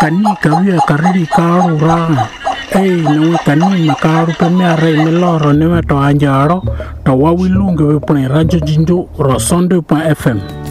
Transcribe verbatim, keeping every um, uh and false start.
kani kawia kariri karu ra ei no kani makaru pe me are me loro ne to anjaro to wawilunge we pone radio jinjo rosonde.fm